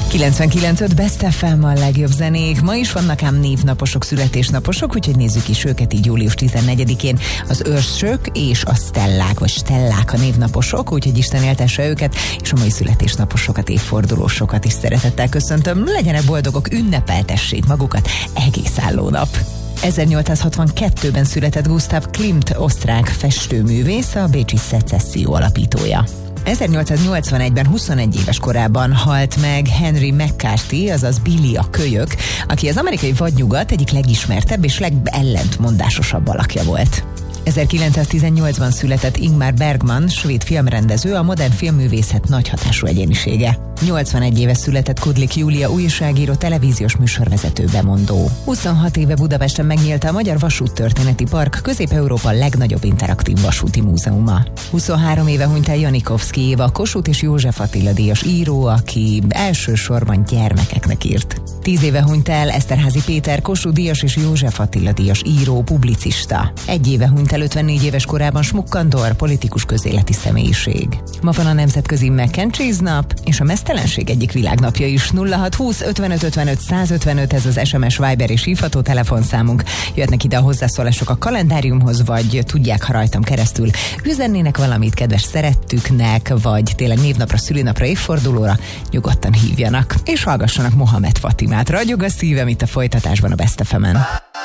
99.5 Best FM a legjobb zenék. Ma is vannak ám névnaposok, születésnaposok, úgyhogy nézzük is őket így július 14-én. Az őrsök és a stellák, vagy stellák a névnaposok, úgyhogy Isten éltesse őket, és a mai születésnaposokat, évfordulósokat is szeretettel köszöntöm. Legyenek boldogok, ünnepeltessék magukat egész álló nap. 1862-ben született Gustav Klimt, osztrák festőművész, a bécsi Szecesszió alapítója. 1881-ben 21 éves korában halt meg Henry McCarthy, azaz Billy a kölyök, aki az amerikai vadnyugat egyik legismertebb és legellentmondásosabb alakja volt. 1918-ban született Ingmar Bergman, svéd filmrendező, a modern filmművészet nagy hatású egyénisége. 81 éve született Kudlik Júlia, újságíró, televíziós műsorvezető, bemondó. 26 éve Budapesten megnyílt a Magyar Vasúttörténeti Park, Közép-Európa legnagyobb interaktív vasúti múzeuma. 23 éve hunyt el Janikovszky Éva, Kossuth és József Attila díjas író, aki elsősorban gyermekeknek írt. 10 éve hunyt el Eszterházy Péter, Kossuth díjas és József Attila díjas író, publicista. 1 éve hunyt el 54 éves korában Schmuck Andor, politikus, közéleti személyiség. Ma van a Nemzetközi Mac and Cheese nap, és a meztelenség egyik világnapja is. 0620 55 55 155, ez az SMS, Viber és hívható telefonszámunk. Jöhetnek ide a hozzászólások a kalendáriumhoz, vagy tudják, ha rajtam keresztül üzennének valamit kedves szerettüknek, vagy tényleg névnapra, szülinapra, évfordulóra, nyugodtan hívjanak, és hallgassanak Mohamed Fatimát. Ragyog a szívem itt a folytatásban a Best FM-en.